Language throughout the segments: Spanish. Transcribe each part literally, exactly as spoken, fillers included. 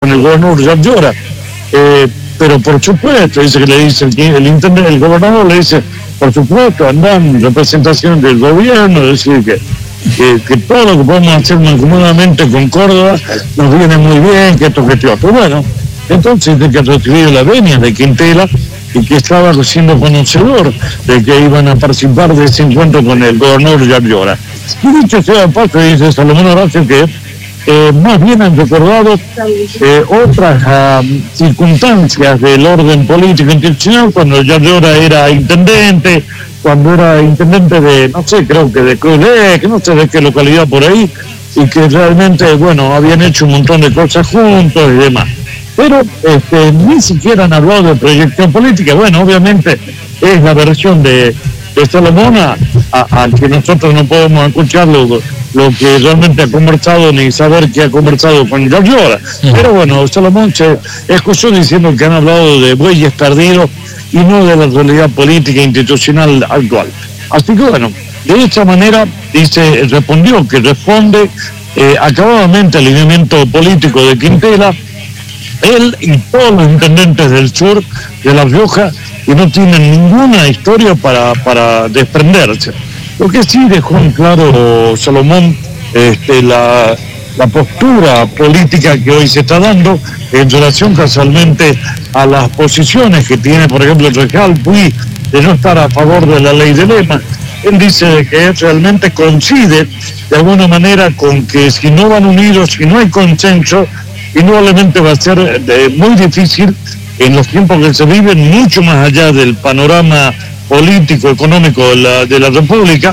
con el gobernador Yarlora. Eh, pero por supuesto, dice que le dice el, el intendente, el gobernador le dice, por supuesto, andan en representación del gobierno, decir que, que, que todo lo que podemos hacer mancomunadamente con Córdoba nos viene muy bien, que esto, que esto. Pero bueno, entonces de que recibió la venia de Quintela y que estaba siendo conocedor de que iban a participar de ese encuentro con el gobernador Yarlora. Y dicho sea de paso, dice Salomón Horacio que Eh, más bien han recordado eh, otras uh, circunstancias del orden político institucional cuando Yarlora era intendente, cuando era intendente de, no sé, creo que de Cruz, que no sé de qué localidad por ahí, y que realmente, bueno, habían hecho un montón de cosas juntos y demás. Pero este, ni siquiera han hablado de proyección política. Bueno, obviamente es la versión de, de Salomón a, a, a que nosotros no podemos escucharlo lo que realmente ha conversado ni saber qué ha conversado con Yarlora. Uh-huh. Pero bueno, Salomón se excusó diciendo que han hablado de bueyes perdidos y no de la realidad política e institucional actual. Así que bueno, de esta manera dice, respondió que responde eh, acabadamente al lineamiento político de Quintela, él y todos los intendentes del sur de La Rioja, que no tienen ninguna historia para, para desprenderse. Lo que sí dejó en claro Salomón, este, la, la postura política que hoy se está dando en relación casualmente a las posiciones que tiene, por ejemplo, el Rejal Puy, de no estar a favor de la ley de Lema. Él dice que él realmente coincide de alguna manera con que si no van unidos, si no hay consenso, indudablemente va a ser de, muy difícil en los tiempos que se viven, mucho más allá del panorama político, económico de la, de la República,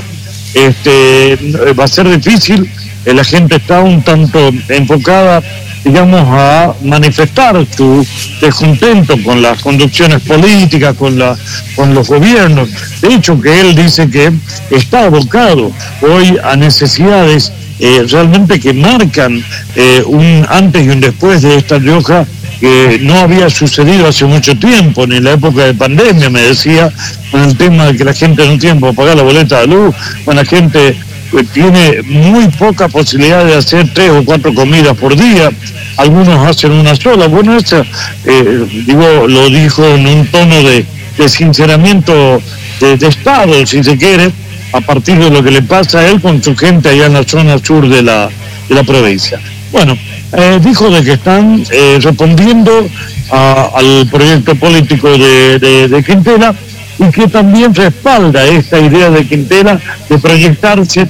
este, va a ser difícil. La gente está un tanto enfocada, digamos, a manifestar su descontento con las conducciones políticas, con, la, con los gobiernos. De hecho, que él dice que está abocado hoy a necesidades eh, realmente que marcan eh, un antes y un después de esta Rioja, que no había sucedido hace mucho tiempo, ni en la época de pandemia, me decía, con el tema de que la gente no tiene para pagar la boleta de luz, cuando la gente pues, tiene muy poca posibilidad de hacer tres o cuatro comidas por día, algunos hacen una sola. Bueno, eso, eh, digo, lo dijo en un tono de, de sinceramiento de, de Estado, si se quiere, a partir de lo que le pasa a él con su gente allá en la zona sur de la, de la provincia. Bueno, eh, dijo de que están eh, respondiendo a, al proyecto político de, de, de Quintela y que también respalda esta idea de Quintela de proyectarse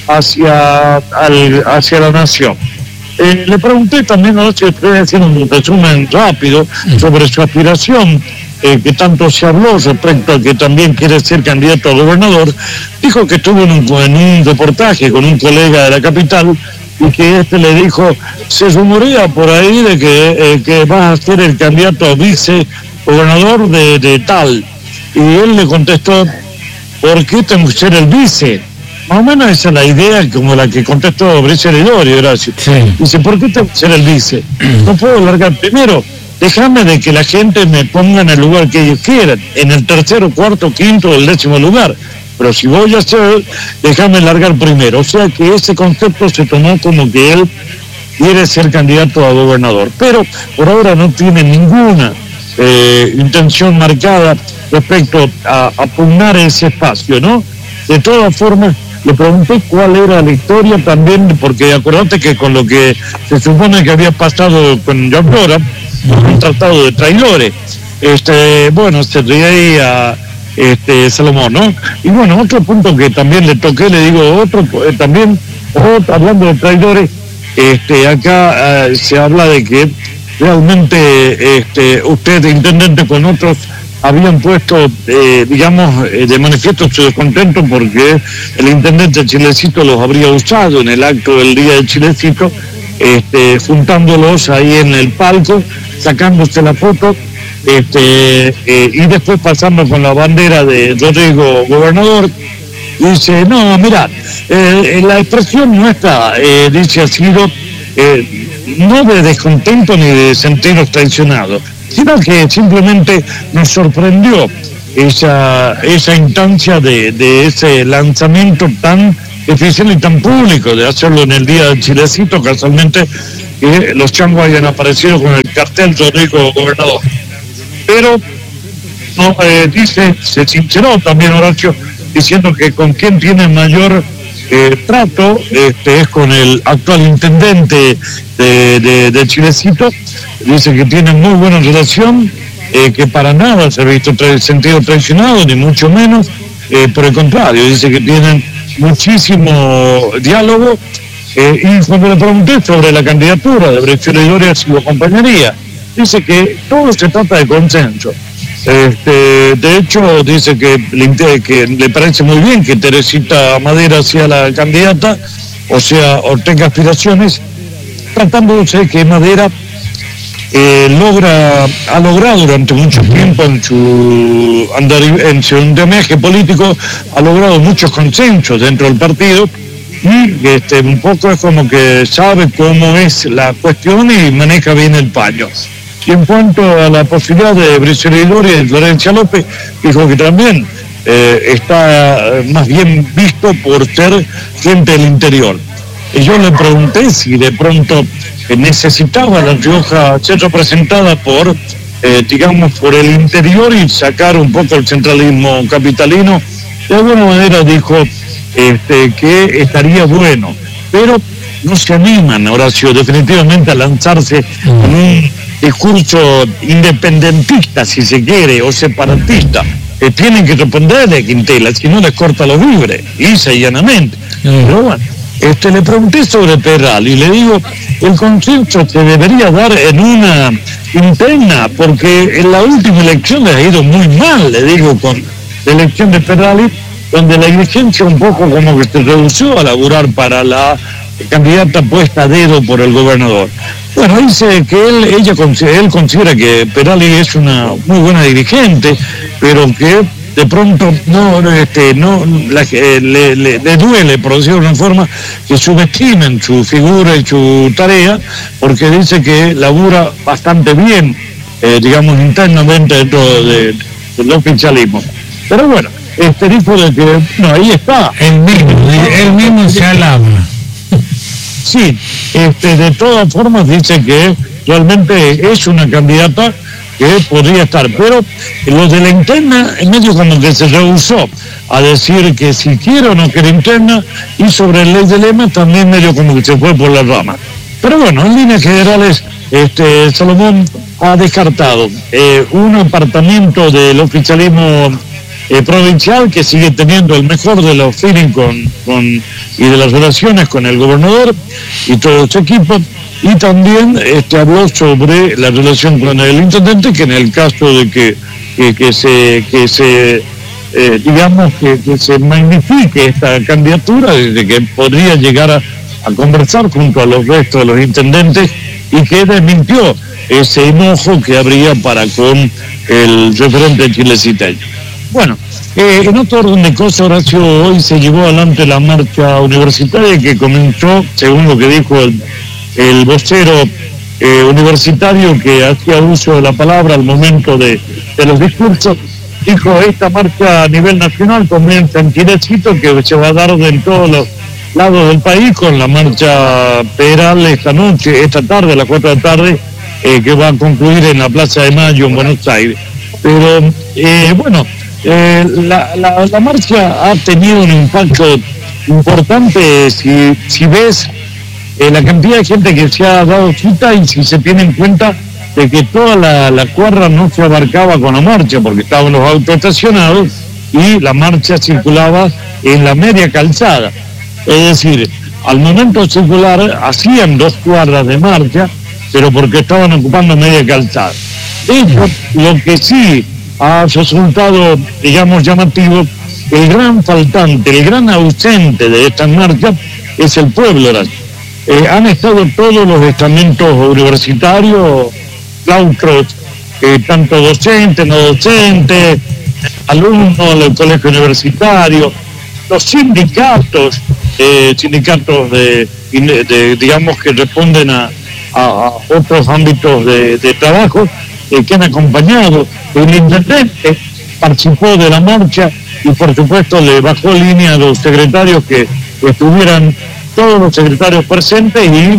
hacia, al, hacia la nación. Eh, le pregunté también, no sé si estoy haciendo un resumen rápido sobre su aspiración, eh, que tanto se habló respecto a que también quiere ser candidato a gobernador. Dijo que estuvo en un, en un reportaje con un colega de la capital y que este le dijo, se rumorea por ahí de que, eh, que vas a ser el candidato a vicegobernador de, de tal. Y él le contestó, ¿por qué tengo que ser el vice? Más o menos esa es la idea como la que contestó Brice Lidorio, Horacio. Sí. Dice, ¿por qué tengo que ser el vice? No puedo largar primero. Déjame de que la gente me ponga en el lugar que ellos quieran, en el tercero, cuarto, quinto o el décimo lugar. Pero si voy a ser, déjame largar primero. O sea que ese concepto se tomó como que él quiere ser candidato a gobernador. Pero por ahora no tiene ninguna eh, intención marcada respecto a, a pugnar ese espacio, ¿no? De todas formas, le pregunté cuál era la historia también, porque acordate que con lo que se supone que había pasado con Yarlora, un tratado de traidores, este, bueno, se reía este, Salomón, ¿no? Y bueno, otro punto que también le toqué, le digo, otro, eh, también, otro, hablando de traidores, este, acá eh, se habla de que realmente este, usted, intendente, con otros, habían puesto, eh, digamos, eh, de manifiesto su descontento porque el intendente Chilecito los habría usado en el acto del día de Chilecito, este, juntándolos ahí en el palco, sacándose la foto, este, eh, y después pasando con la bandera de Rodrigo Gobernador. Dice, no, mira, eh, la expresión nuestra, eh, dice, ha sido eh, no de descontento ni de sentiros traicionados, sino que simplemente nos sorprendió esa, esa instancia de, de ese lanzamiento tan oficial y tan público, de hacerlo en el día del Chilecito, casualmente que los changos hayan aparecido con el cartel Rodrigo Gobernador. Pero no, eh, dice, se sinceró también Horacio, diciendo que con quien tiene mayor eh, trato este, es con el actual intendente de, de, de Chilecito. Dice que tiene muy buena relación, eh, que para nada se ha visto tra- sentido traicionado, ni mucho menos, eh, por el contrario, dice que tienen muchísimo diálogo. Eh, y cuando le pregunté sobre la candidatura de Brizuela y Doria, si lo acompañaría, dice que todo se trata de consenso. Este, de hecho, dice que le, que le parece muy bien que Teresita Madera sea la candidata, o sea, o tenga aspiraciones, tratándose que Madera eh, logra, ha logrado durante mucho tiempo en su, andar, en su andamiaje político, ha logrado muchos consensos dentro del partido, y este, un poco es como que sabe cómo es la cuestión y maneja bien el paño. Y en cuanto a la posibilidad de Brizuela y Doria y Florencia López, dijo que también eh, está más bien visto por ser gente del interior. Y yo le pregunté si de pronto eh, necesitaba La Rioja ser representada por, eh, digamos, por el interior y sacar un poco el centralismo capitalino. De alguna manera dijo este, que estaría bueno, pero no se animan, Horacio, definitivamente a lanzarse con un discurso independentista, si se quiere, o separatista. Eh, tienen que responderle a Quintela, si no les corta los víveres, lisa y llanamente. Pero bueno, este, le pregunté sobre Peral y le digo, el consenso se debería dar en una interna, porque en la última elección les ha ido muy mal, le digo, con la elección de Peral, donde la dirigencia un poco como que se redució a laburar para la candidata puesta a dedo por el gobernador. Bueno, dice que él, ella, él considera que Perali es una muy buena dirigente, pero que de pronto no, este, no la, eh, le, le, le duele, por decirlo de una forma, que subestimen su figura y su tarea, porque dice que labura bastante bien, eh, digamos, internamente dentro de, del oficialismo. Pero bueno, este dijo de que, no, ahí está. Él mismo, él mismo se alaba. Sí, este, de todas formas dice que realmente es una candidata que podría estar, pero lo de la interna, en medio como que se rehusó a decir que si quiere o no quiere interna, y sobre el ley de lema también medio como que se fue por la rama. Pero bueno, en líneas generales, este, Salomón ha descartado eh, un apartamento del oficialismo Eh, provincial, que sigue teniendo el mejor de los feelings con, con, y de las relaciones con el gobernador y todo su equipo, y también este, habló sobre la relación con el intendente, que en el caso de que, que, que se, que se eh, digamos, que, que se magnifique esta candidatura, desde que podría llegar a, a conversar junto a los restos de los intendentes, y que desmintió ese enojo que habría para con el referente chileciteño. Bueno, eh, en otro orden de cosas, Horacio, hoy se llevó adelante la marcha universitaria que comenzó, según lo que dijo el, el vocero eh, universitario que hacía uso de la palabra al momento de, de los discursos. Dijo, esta marcha a nivel nacional comienza en Chilecito, que se va a dar en todos los lados del país, con la marcha Peral esta noche, esta tarde, a las cuatro de la tarde, eh, que va a concluir en la Plaza de Mayo en Buenos Aires. Pero, eh, bueno... Eh, la, la, la marcha ha tenido un impacto importante si, si ves eh, la cantidad de gente que se ha dado cita, y si se tiene en cuenta de que toda la, la cuadra no se abarcaba con la marcha porque estaban los autos estacionados y la marcha circulaba en la media calzada. Es decir, al momento de circular hacían dos cuadras de marcha, pero porque estaban ocupando media calzada. De hecho, lo que sí ha resultado, digamos, llamativo, el gran faltante, el gran ausente de estas marchas es el pueblo. Eh, han estado todos los estamentos universitarios, claustros, eh, tanto docentes, no docentes, alumnos del colegio universitario, los sindicatos, eh, sindicatos de, de, digamos, que responden a, a, a otros ámbitos de, de trabajo, eh, que han acompañado. El intendente participó de la marcha y por supuesto le bajó línea a los secretarios que estuvieran todos los secretarios presentes, y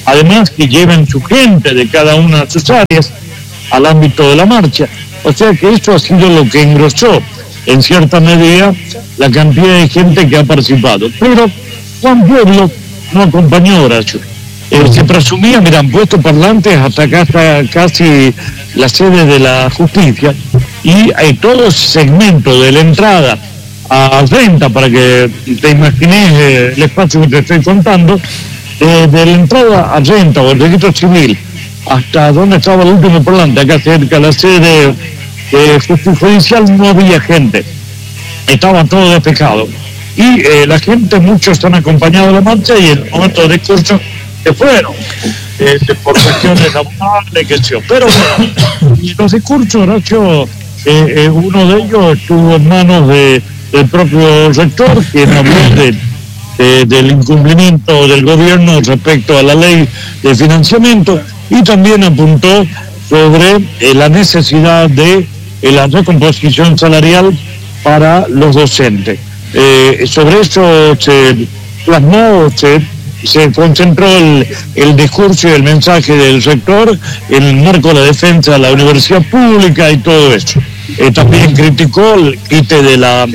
además que lleven su gente de cada una de sus áreas al ámbito de la marcha. O sea que eso ha sido lo que engrosó en cierta medida la cantidad de gente que ha participado. Pero Juan Pueblo no acompañó a Horacio. Eh, se presumía, mira, han puesto parlantes hasta acá, hasta casi la sede de la justicia, y hay todo ese segmento de la entrada a Renta, para que te imagines eh, el espacio que te estoy contando, eh, de la entrada a Renta o el registro civil hasta donde estaba el último parlante, acá cerca de la sede eh, judicial, no había gente, estaba todo despejado. Y eh, la gente, muchos están acompañados de la marcha, y en el momento de discurso se fueron, eh, por cuestiones laborales, que sé yo. Pero bueno, y los discursos, Horacio, eh, eh, uno de ellos estuvo en manos de, del propio rector, quien habló de, de, del incumplimiento del gobierno respecto a la ley de financiamiento, y también apuntó sobre eh, la necesidad de eh, la recomposición salarial para los docentes. Eh, sobre eso se plasmó, se, se concentró el, el discurso y el mensaje del rector en el marco de la defensa de la universidad pública y todo eso. Eh, también criticó el quite de la,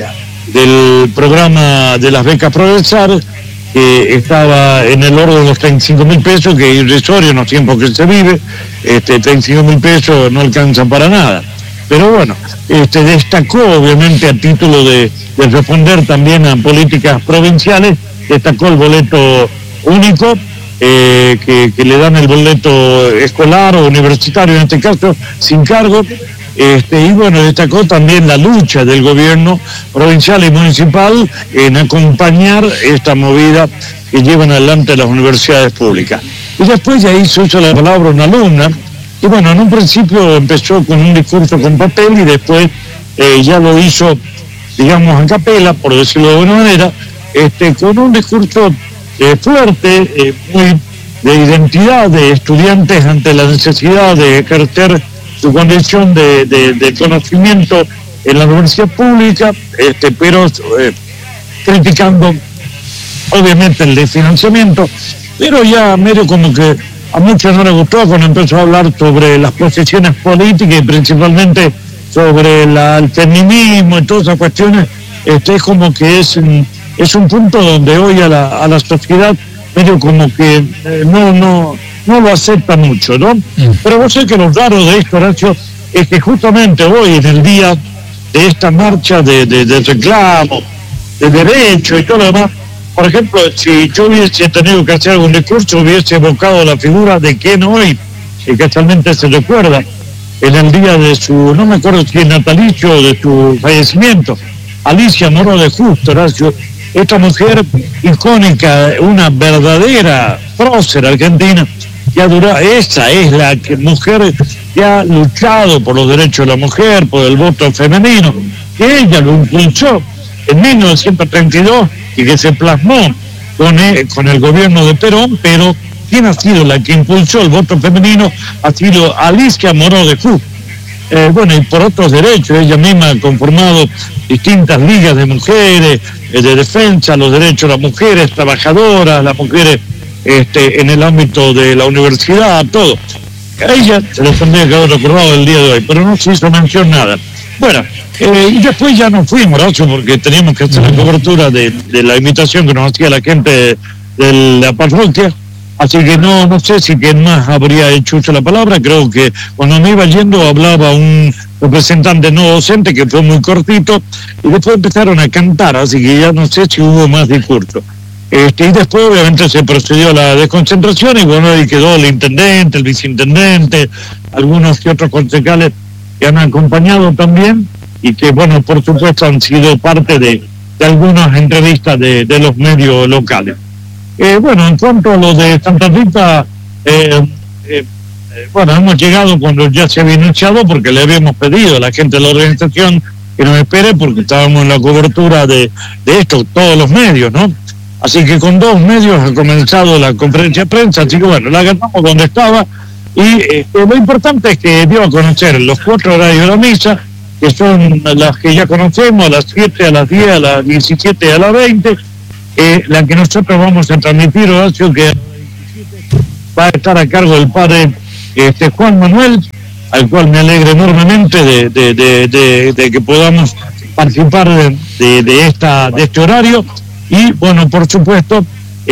del programa de las becas Progresar, que estaba en el orden de los treinta y cinco mil pesos, que es irrisorio en los tiempos que se vive. Este, treinta y cinco mil pesos no alcanzan para nada. Pero bueno, este, destacó obviamente a título de, de responder también a políticas provinciales, destacó el boleto único, eh, que, que le dan el boleto escolar o universitario en este caso, sin cargo, este, y bueno, destacó también la lucha del gobierno provincial y municipal en acompañar esta movida que llevan adelante las universidades públicas. Y después ya hizo uso la palabra una alumna, y bueno, en un principio empezó con un discurso con papel, y después eh, ya lo hizo, digamos, a capela, por decirlo de alguna manera, este, con un discurso eh, fuerte, eh, muy de identidad de estudiantes ante la necesidad de ejercer su condición de, de, de conocimiento en la universidad pública, este, pero eh, criticando obviamente el desfinanciamiento, pero ya medio como que a muchos no les gustó cuando empezó a hablar sobre las posiciones políticas y principalmente sobre la, el feminismo y todas esas cuestiones. Este, es como que es un, es un punto donde hoy a la, a la sociedad medio como que eh, no, no, no lo acepta mucho, ¿no? Mm. Pero vos sabés que lo raro de esto, Horacio, es que justamente hoy, en el día de esta marcha de, de, de reclamo, de derecho y todo lo demás, por ejemplo, si yo hubiese tenido que hacer algún discurso, hubiese evocado la figura de quien hoy, y que actualmente se recuerda, en el día de su, no me acuerdo si es natalicio, de su fallecimiento, Alicia Moró de Justo, Horacio, esta mujer icónica, una verdadera prócer argentina, que ha durado, esa es la que, mujer que ha luchado por los derechos de la mujer, por el voto femenino, que ella lo impulsó en mil novecientos treinta y dos y que se plasmó con el, con el gobierno de Perón, pero quien ha sido la que impulsó el voto femenino ha sido Alicia Moró de Justo. Eh, bueno, y por otros derechos, ella misma ha conformado distintas ligas de mujeres, eh, de defensa, los derechos de las mujeres trabajadoras, las mujeres este, en el ámbito de la universidad, todo. A ella se le tendría que haber recordado el día de hoy, pero no se hizo mención nada. Bueno, eh, y después ya nos fuimos, Horacio, porque teníamos que hacer la cobertura de, de la invitación que nos hacía la gente de, de la parroquia. Así que no no sé si quien más habría hecho uso de la palabra. Creo que cuando me iba yendo hablaba un representante no docente que fue muy cortito, y después empezaron a cantar, así que ya no sé si hubo más discurso. Este, y después obviamente se procedió a la desconcentración, y bueno, ahí quedó el intendente, el viceintendente, algunos que otros concejales que han acompañado también, y que bueno, por supuesto han sido parte de, de algunas entrevistas de, de los medios locales. Eh, bueno, en cuanto a lo de Santa Rita, eh, eh, eh, bueno, hemos llegado cuando ya se había anunciado, porque le habíamos pedido a la gente de la organización que nos espere, porque estábamos en la cobertura de, de esto, todos los medios, ¿no? Así que con dos medios ha comenzado la conferencia de prensa, así que bueno, la agarramos donde estaba, y eh, lo importante es que dio a conocer los cuatro horarios de la misa, que son las que ya conocemos, a las siete, a las diez, a las diecisiete y a las veinte. Eh, la que nosotros vamos a transmitir, Horacio, que va a estar a cargo del padre este, Juan Manuel, al cual me alegra enormemente de, de, de, de, de que podamos participar de, de, de, esta, de este horario. Y bueno, por supuesto,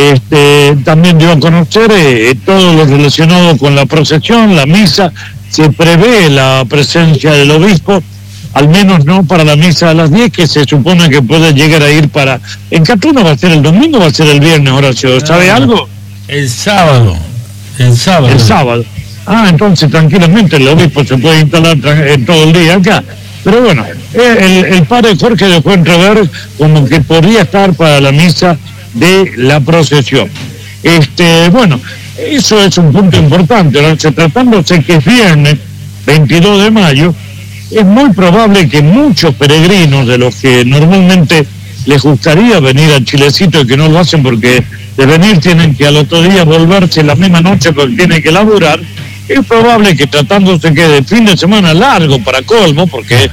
este, también dio a conocer eh, todo lo relacionado con la procesión, la misa. Se prevé la presencia del obispo, al menos no para la misa a las diez, que se supone que puede llegar a ir para... ¿En Catuno va a ser el domingo o va a ser el viernes, Horacio? ¿Sabe ah, algo? El sábado. El sábado. El sábado. Ah, entonces tranquilamente el obispo se puede instalar en todo el día acá. Pero bueno, el, el padre Jorge dejó entrever como que podría estar para la misa de la procesión. Este, bueno, eso es un punto importante, ¿no? Tratándose que es viernes veintidós de mayo, es muy probable que muchos peregrinos de los que normalmente les gustaría venir a Chilecito y que no lo hacen porque de venir tienen que al otro día volverse la misma noche porque tienen que laburar, es probable que tratándose que de fin de semana largo para colmo, porque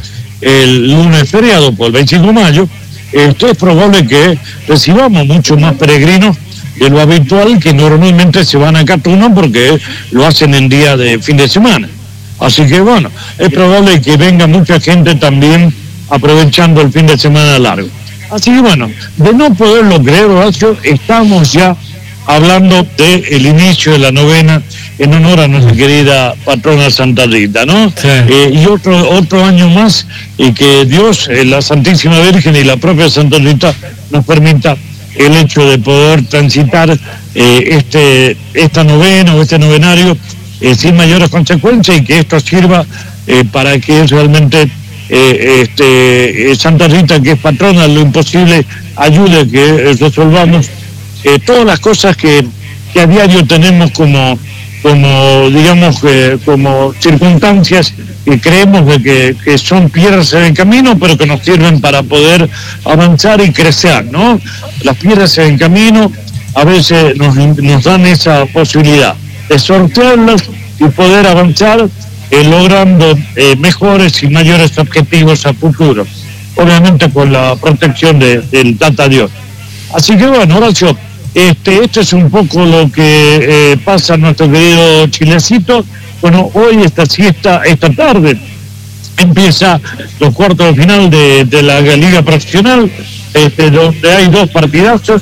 el lunes es feriado por el veinticinco de mayo, esto es probable que recibamos muchos más peregrinos de lo habitual que normalmente se van a Catuno porque lo hacen en día de fin de semana. Así que bueno, es probable que venga mucha gente también aprovechando el fin de semana largo. Así que bueno, de no poderlo creer, Horacio, estamos ya hablando del inicio de la novena en honor a nuestra querida patrona Santa Rita, ¿no? Sí. Eh, y otro otro año más, y que Dios, eh, la Santísima Virgen y la propia Santa Rita nos permita el hecho de poder transitar eh, este esta novena o este novenario eh, sin mayores consecuencias y que esto sirva eh, para que realmente eh, este eh, Santa Rita, que es patrona de lo imposible, ayude a que eh, resolvamos eh, todas las cosas que, que a diario tenemos como como digamos eh, como circunstancias que creemos de que, que son piedras en el camino, pero que nos sirven para poder avanzar y crecer, ¿no? Las piedras en el camino a veces nos, nos dan esa posibilidad de sortearlas y poder avanzar eh, logrando eh, mejores y mayores objetivos a futuro, obviamente con la protección de, del Tata Dios. Así que bueno, Horacio, Este, esto es un poco lo que eh, pasa a nuestro querido Chilecito. Bueno, hoy esta siesta, esta tarde, empieza los cuartos de final de, de la Liga Profesional, este, donde hay dos partidazos.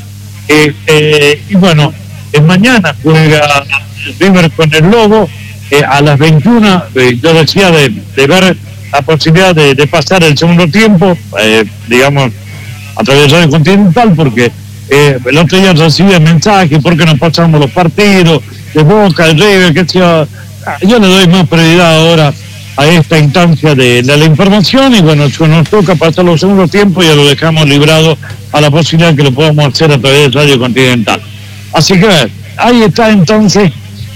Este, y bueno, eh, mañana juega River con el Lobo eh, a las veintiuna. Eh, yo decía de, de ver la posibilidad de, de pasar el segundo tiempo, eh, digamos, a través del Continental, porque Eh, el otro día recibí mensajes, ¿por qué no pasamos los partidos de Boca, de River? Que sea, yo le doy más prioridad ahora a esta instancia de, de la información y bueno, si nos toca pasar los segundos tiempos ya lo dejamos librado a la posibilidad que lo podamos hacer a través de Radio Continental. Así que ahí está entonces.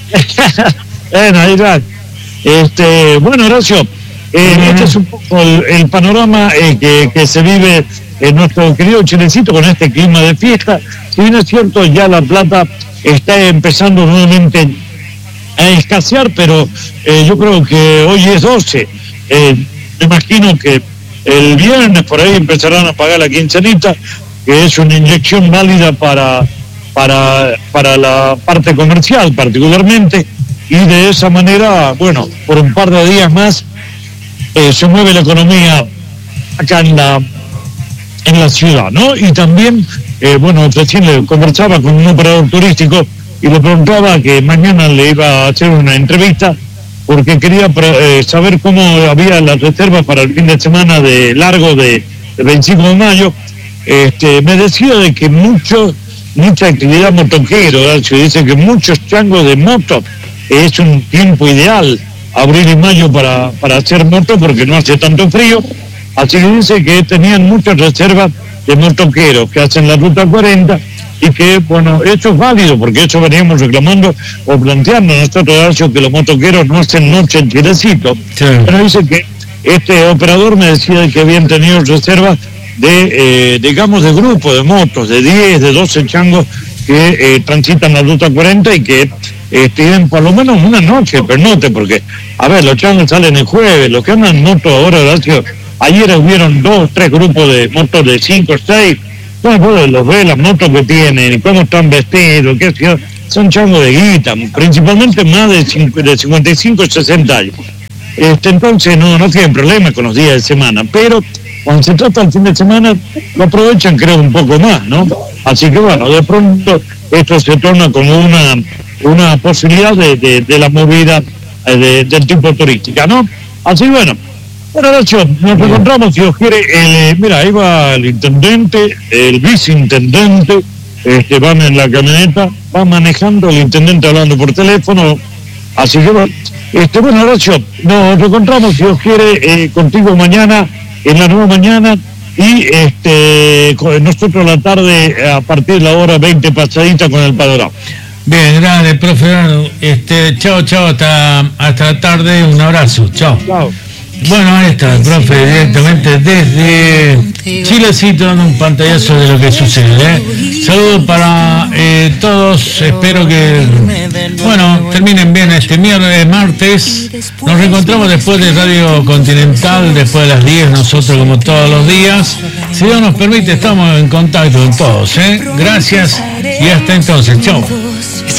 bueno, ahí está. Este, bueno, Horacio, eh, este es un poco el, el panorama eh, que, que se vive en nuestro querido Chilecito con este clima de fiesta. Si bien es cierto, ya La Plata está empezando nuevamente a escasear, pero eh, yo creo que hoy es doce. Eh, me imagino que el viernes por ahí empezarán a pagar la quincenita, que es una inyección válida para, para, para la parte comercial particularmente, y de esa manera, bueno, por un par de días más eh, se mueve la economía acá en la en la ciudad, ¿no? Y también, eh, bueno, recién le conversaba con un operador turístico y le preguntaba que mañana le iba a hacer una entrevista porque quería eh, saber cómo había las reservas para el fin de semana de largo de, de veinticinco de mayo. Este, me decía de que mucho, mucha actividad motoquero, se dice que muchos changos de moto, es un tiempo ideal, abril y mayo para, para hacer moto porque no hace tanto frío. Así que dice que tenían muchas reservas de motoqueros que hacen la ruta cuarenta y que, bueno, eso es válido porque eso veníamos reclamando o planteando nosotros, que los motoqueros no hacen noche en Chilecito. Sí. Pero dice que este operador me decía que habían tenido reservas de, eh, digamos, de grupo de motos, de diez, de doce changos que eh, transitan la ruta cuarenta y que eh, tienen por lo menos una noche, pernote, porque, a ver, los changos salen el jueves, los que andan en moto ahora, Horacio, ayer hubieron dos, tres grupos de motos de cinco, seis, Bueno, los ve, las motos que tienen, y cómo están vestidos, qué sé yo, son changos de guita, principalmente más de, de cincuenta y cinco y sesenta años. Este, entonces no, no tienen problema con los días de semana, pero cuando se trata del fin de semana lo aprovechan, creo, un poco más, ¿no? Así que bueno, de pronto esto se torna como una, una posibilidad de, de, de la movida de, del tipo turística, ¿no? Así bueno. Bueno, Nacho, nos encontramos, si os quiere, el, mira, ahí va el intendente, el viceintendente, este, van en la camioneta, va manejando, el intendente hablando por teléfono, así que bueno, este, bueno, Nacho, nos encontramos, si os quiere, eh, contigo mañana, en la nueva mañana, y este, nosotros la tarde, a partir de la hora veinte pasadita con el panorama. Bien, grande, profe, este, chao, chao, hasta, hasta la tarde, un abrazo, chao. Chao. Bueno, ahí está el profe directamente desde Chilecito dando un pantallazo de lo que sucede. ¿eh? Saludos para eh, todos, espero que, bueno, terminen bien este miércoles, martes. Nos reencontramos después de Radio Continental, después de las diez, nosotros como todos los días. Si Dios nos permite, estamos en contacto con todos. ¿eh? Gracias y hasta entonces, chao.